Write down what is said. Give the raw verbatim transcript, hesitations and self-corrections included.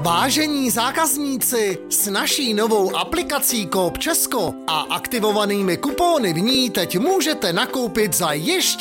Vážení zákazníci, s naší novou aplikací Coop Česko a aktivovanými kupóny v ní teď můžete nakoupit za ještě